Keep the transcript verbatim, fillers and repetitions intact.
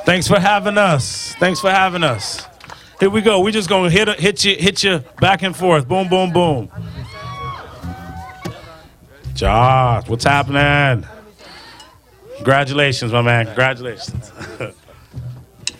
Thanks for having us. Thanks for having us. Here we go. We're just gonna hit hit you hit you back and forth. Boom, boom, boom. Josh, what's happening? Congratulations, my man. Congratulations.